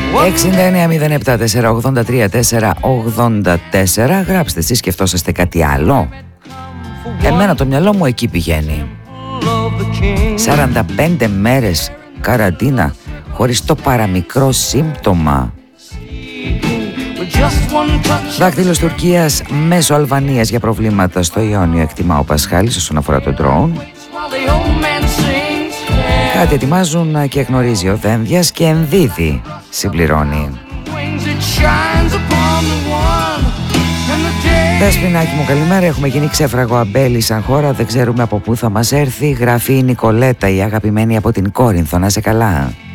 69-07-483-484. Γράψτε εσείς, σκεφτόσαστε κάτι άλλο? Εμένα το μυαλό μου εκεί πηγαίνει. 45 μέρες καραντίνα χωρίς το παραμικρό σύμπτωμα. Δάκτυλος Τουρκίας μέσω Αλβανίας για προβλήματα στο Ιόνιο, εκτιμά ο Πασχάλης όσον αφορά το ντρόουν. Κάτι ετοιμάζουν και γνωρίζει ο Δένδιας και ενδίδει, συμπληρώνει. Δεσποινάκι μου, καλημέρα. Έχουμε γίνει ξέφραγο αμπέλι σαν χώρα. Δεν ξέρουμε από πού θα μας έρθει. Γράφει η Νικολέτα, η αγαπημένη από την Κόρινθο. Να σε καλά.